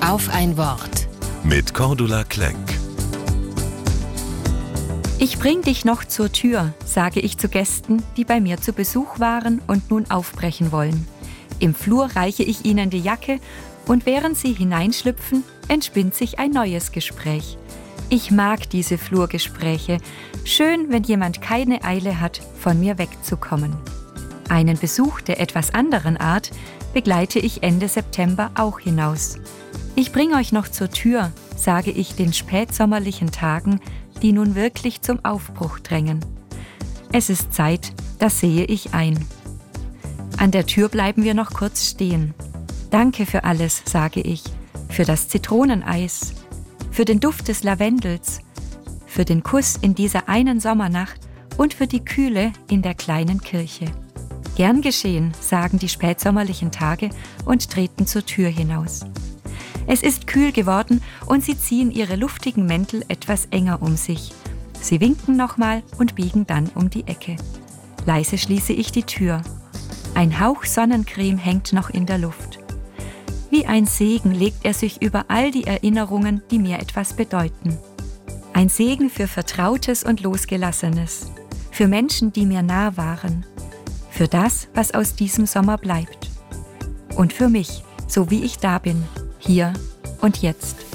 Auf ein Wort. Mit Cordula Klenk. Ich bring dich noch zur Tür, sage ich zu Gästen, die bei mir zu Besuch waren und nun aufbrechen wollen. Im Flur reiche ich ihnen die Jacke und während sie hineinschlüpfen, entspinnt sich ein neues Gespräch. Ich mag diese Flurgespräche. Schön, wenn jemand keine Eile hat, von mir wegzukommen. Einen Besuch der etwas anderen Art begleite ich Ende September auch hinaus. Ich bring euch noch zur Tür, sage ich den spätsommerlichen Tagen, die nun wirklich zum Aufbruch drängen. Es ist Zeit, das sehe ich ein. An der Tür bleiben wir noch kurz stehen. Danke für alles, sage ich, für das Zitroneneis, für den Duft des Lavendels, für den Kuss in dieser einen Sommernacht und für die Kühle in der kleinen Kirche. Gern geschehen, sagen die spätsommerlichen Tage und treten zur Tür hinaus. Es ist kühl geworden und sie ziehen ihre luftigen Mäntel etwas enger um sich. Sie winken nochmal und biegen dann um die Ecke. Leise schließe ich die Tür. Ein Hauch Sonnencreme hängt noch in der Luft. Wie ein Segen legt er sich über all die Erinnerungen, die mir etwas bedeuten. Ein Segen für Vertrautes und Losgelassenes, für Menschen, die mir nah waren, für das, was aus diesem Sommer bleibt. Und für mich, so wie ich da bin, hier und jetzt.